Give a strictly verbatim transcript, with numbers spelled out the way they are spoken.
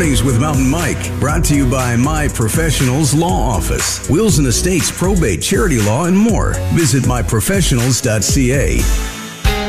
Mornings with Mountain Mike, brought to you by My Professionals Law Office, Wills and Estates, probate, charity law, and more. Visit my professionals dot c a.